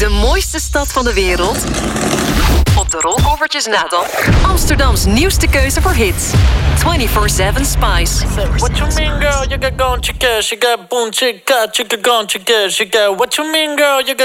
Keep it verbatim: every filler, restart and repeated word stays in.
De mooiste stad van de wereld. Op de rolkoffertjes na dan. Amsterdams nieuwste keuze voor hits. twenty-four seven Spice. What you mean, girl? You got gone, chica. She got boom, chica. Chica gone, chica. She got what you mean, girl? You got